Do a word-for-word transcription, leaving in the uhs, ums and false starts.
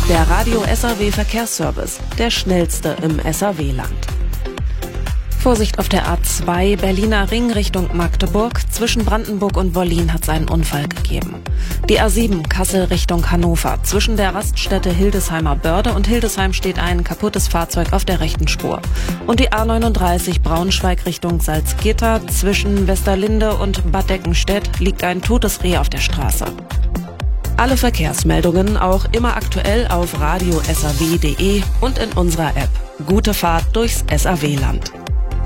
Der Radio S R W Verkehrsservice, der schnellste im S R W-Land. Vorsicht auf der A zwei, Berliner Ring Richtung Magdeburg. Zwischen Brandenburg und Wollin hat es einen Unfall gegeben. Die A sieben, Kassel Richtung Hannover. Zwischen der Raststätte Hildesheimer Börde und Hildesheim steht ein kaputtes Fahrzeug auf der rechten Spur. Und die A neununddreißig, Braunschweig Richtung Salzgitter. Zwischen Westerlinde und Bad Deckenstedt liegt ein totes Reh auf der Straße. Alle Verkehrsmeldungen auch immer aktuell auf radio s r w punkt d e und in unserer App. Gute Fahrt durchs S R W-Land.